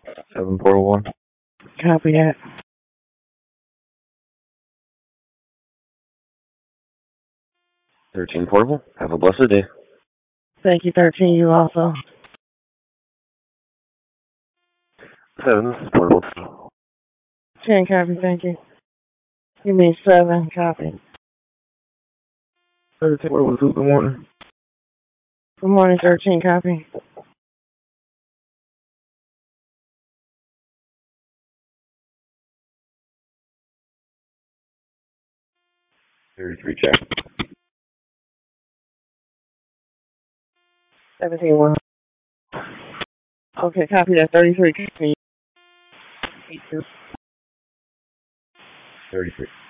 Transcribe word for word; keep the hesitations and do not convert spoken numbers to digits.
seven Portal one. Copy that. thirteen Portable. Have a blessed day. Thank you, thirteen. You also. seven, this is Portable. ten, copy. Thank you. You mean seven, copy. thirteen Portable, good morning. Good morning, thirteen, copy. thirty-three check. seventeen, one. Okay, copy that. thirty-three, copy. thirty-three.